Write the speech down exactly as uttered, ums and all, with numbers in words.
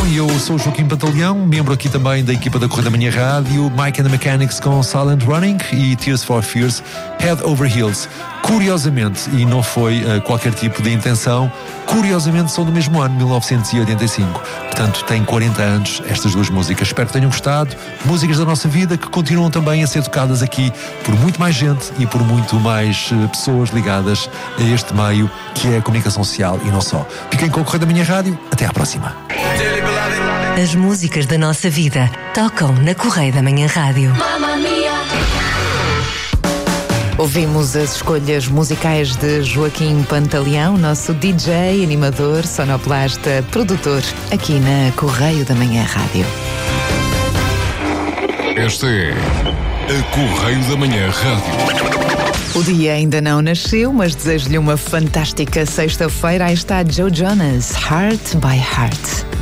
Bom, e eu sou o Joaquim Pantaleão, membro aqui também da equipa da Correio da Manhã Rádio, Mike and the Mechanics com Silent Running e Tears for Fears, Head Over Heels. Curiosamente, e não foi uh, qualquer tipo de intenção, curiosamente são do mesmo ano, mil novecentos e oitenta e cinco. Portanto, têm quarenta anos estas duas músicas. Espero que tenham gostado. Músicas da nossa vida que continuam também a ser tocadas aqui por muito mais gente e por muito mais uh, pessoas ligadas a este meio que é a comunicação social e não só. Fiquem com o Correio da Manhã Rádio. Até à próxima. As músicas da nossa vida tocam na Correio da Manhã Rádio. Ouvimos as escolhas musicais de Joaquim Pantaleão, nosso D J, animador, sonoplasta, produtor, aqui na Correio da Manhã Rádio. Esta é a Correio da Manhã Rádio. O dia ainda não nasceu, mas desejo-lhe uma fantástica sexta-feira. Aí está Joe Jonas, Heart by Heart.